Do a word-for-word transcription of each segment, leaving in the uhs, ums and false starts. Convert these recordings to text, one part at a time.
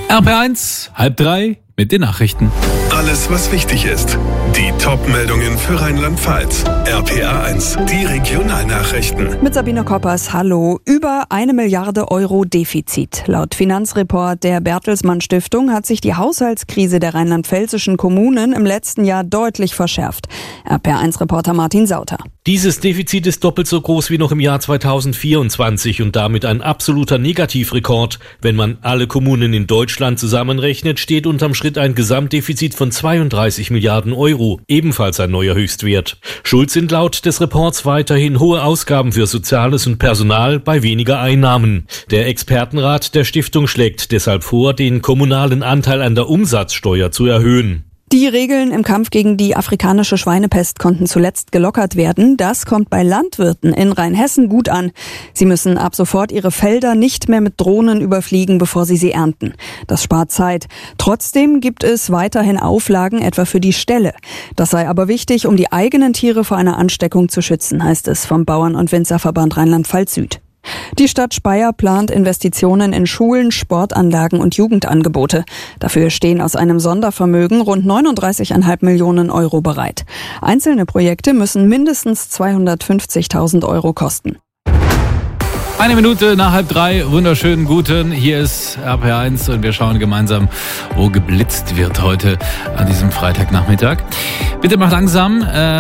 R P eins, halb drei mit den Nachrichten. Alles, was wichtig ist. Die Top-Meldungen für Rheinland-Pfalz. R P A eins, die Regionalnachrichten. Mit Sabine Koppers, hallo. Über eine Milliarde Euro Defizit. Laut Finanzreport der Bertelsmann Stiftung hat sich die Haushaltskrise der rheinland-pfälzischen Kommunen im letzten Jahr deutlich verschärft. R P A eins-Reporter Martin Sauter. Dieses Defizit ist doppelt so groß wie noch im Jahr zweitausendvierundzwanzig und damit ein absoluter Negativrekord. Wenn man alle Kommunen in Deutschland zusammenrechnet, steht unterm Schritt ein Gesamtdefizit von zweiunddreißig Milliarden Euro, ebenfalls ein neuer Höchstwert. Schuld sind laut des Reports weiterhin hohe Ausgaben für Soziales und Personal bei weniger Einnahmen. Der Expertenrat der Stiftung schlägt deshalb vor, den kommunalen Anteil an der Umsatzsteuer zu erhöhen. Die Regeln im Kampf gegen die afrikanische Schweinepest konnten zuletzt gelockert werden. Das kommt bei Landwirten in Rheinhessen gut an. Sie müssen ab sofort ihre Felder nicht mehr mit Drohnen überfliegen, bevor sie sie ernten. Das spart Zeit. Trotzdem gibt es weiterhin Auflagen, etwa für die Ställe. Das sei aber wichtig, um die eigenen Tiere vor einer Ansteckung zu schützen, heißt es vom Bauern- und Winzerverband Rheinland-Pfalz Süd. Die Stadt Speyer plant Investitionen in Schulen, Sportanlagen und Jugendangebote. Dafür stehen aus einem Sondervermögen rund neununddreißig Komma fünf Millionen Euro bereit. Einzelne Projekte müssen mindestens zweihundertfünfzigtausend Euro kosten. Eine Minute nach halb drei, wunderschönen guten. Hier ist R P eins und wir schauen gemeinsam, wo geblitzt wird heute an diesem Freitagnachmittag. Bitte macht langsam.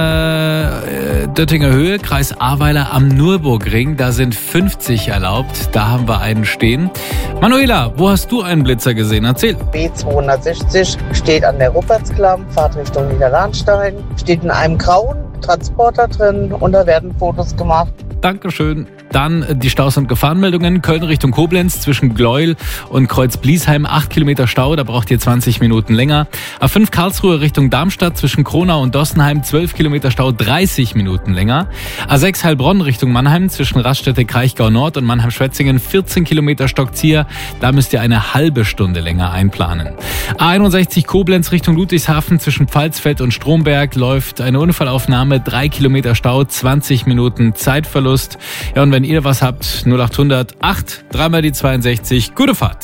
Äh, Döttinger Höhe, Kreis Ahrweiler am Nürburgring. Da sind fünfzig erlaubt. Da haben wir einen stehen. Manuela, wo hast du einen Blitzer gesehen? Erzähl. B zweihundertsechzig steht an der Ruppertsklamm, fahrt Richtung Niederlahnstein. Steht in einem grauen Transporter drin und da werden Fotos gemacht. Dankeschön. Dann die Staus- und Gefahrenmeldungen. Köln Richtung Koblenz zwischen Gleuel und Kreuz-Bliesheim. acht Kilometer Stau, da braucht ihr zwanzig Minuten länger. A fünf Karlsruhe Richtung Darmstadt zwischen Kronau und Dossenheim. zwölf Kilometer Stau, dreißig Minuten länger. A sechs Heilbronn Richtung Mannheim zwischen Raststätte Kraichgau Nord und Mannheim-Schwetzingen. vierzehn Kilometer Stockzieher. Da müsst ihr eine halbe Stunde länger einplanen. A einundsechzig Koblenz Richtung Ludwigshafen zwischen Pfalzfeld und Stromberg läuft eine Unfallaufnahme. drei Kilometer Stau, zwanzig Minuten Zeitverlust. Ja, und wenn ihr was habt, null acht hundert acht, dreimal die zweiundsechzig. Gute Fahrt.